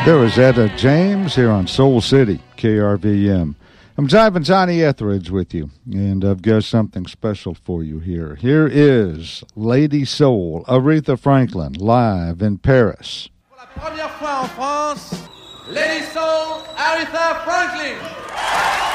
There was Etta James here on Soul City, KRVM. I'm Jive Johnny Etheridge with you, and I've got something special for you here. Here is Lady Soul, Aretha Franklin, live in Paris. Pour la première fois en France, Lady Soul, Aretha Franklin.